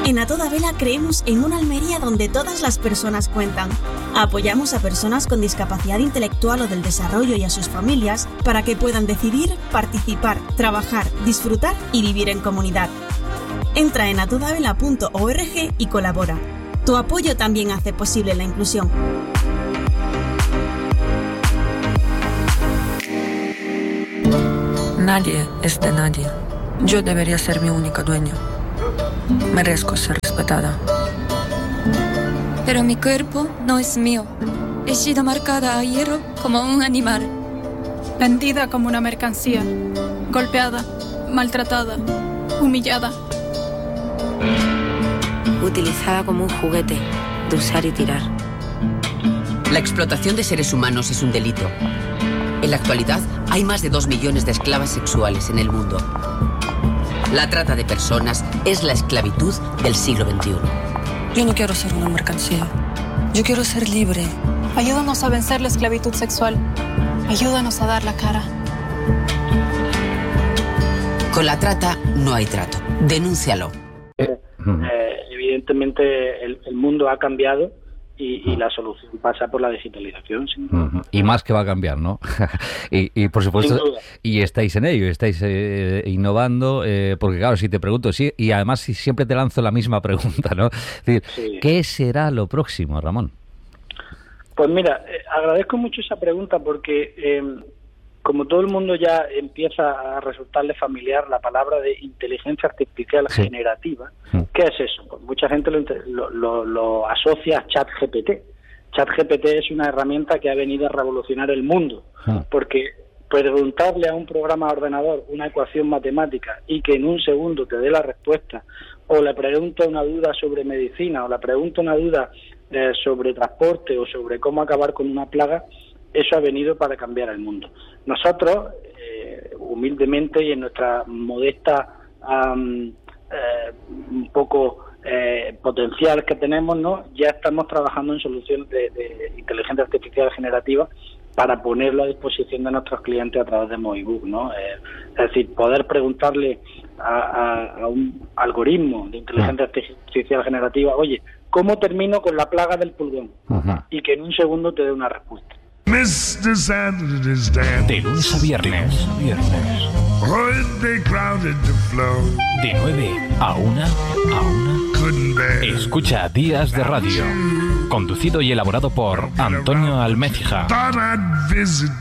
En A Toda Vela creemos en una Almería donde todas las personas cuentan. Apoyamos a personas con discapacidad intelectual o del desarrollo y a sus familias para que puedan decidir, participar, trabajar, disfrutar y vivir en comunidad. Entra en atodavela.org y colabora. Tu apoyo también hace posible la inclusión. Nadie es de nadie. Yo debería ser mi única dueña. Merezco ser respetada. Pero mi cuerpo no es mío. He sido marcada a hierro como un animal. Vendida como una mercancía. Golpeada, maltratada, humillada. Utilizada como un juguete, de usar y tirar. La explotación de seres humanos es un delito. En la actualidad hay más de 2 millones de esclavas sexuales en el mundo. La trata de personas es la esclavitud del siglo XXI. Yo no quiero ser una mercancía. Yo quiero ser libre. Ayúdanos a vencer la esclavitud sexual. Ayúdanos a dar la cara. Con la trata no hay trato. Denúncialo. Evidentemente el mundo ha cambiado y la solución pasa por la digitalización. Sin duda. Y más que va a cambiar, ¿no? y por supuesto, y estáis en ello, estáis innovando, porque claro, si te pregunto, sí, y además si siempre te lanzo la misma pregunta, ¿no? Es decir, sí. ¿Qué será lo próximo, Ramón? Pues mira, agradezco mucho esa pregunta porque como todo el mundo ya empieza a resultarle familiar la palabra de inteligencia artificial generativa, ¿qué es eso? Pues mucha gente lo asocia a ChatGPT. ChatGPT es una herramienta que ha venido a revolucionar el mundo, porque preguntarle a un programa de ordenador una ecuación matemática y que en un segundo te dé la respuesta, o le pregunto una duda sobre medicina, o le pregunto una duda sobre transporte o sobre cómo acabar con una plaga, eso ha venido para cambiar el mundo. Nosotros, humildemente y en nuestra modesta un poco potencial que tenemos, ¿no? Ya estamos trabajando en soluciones de inteligencia artificial generativa para ponerlo a disposición de nuestros clientes a través de Movibook, ¿no? Es decir, poder preguntarle a un algoritmo de inteligencia artificial generativa, oye, ¿cómo termino con la plaga del pulgón? Y que en un segundo te dé una respuesta. De lunes a viernes. De 9 a 1. Escucha Días de Radio. Conducido y elaborado por Antonio Almécija.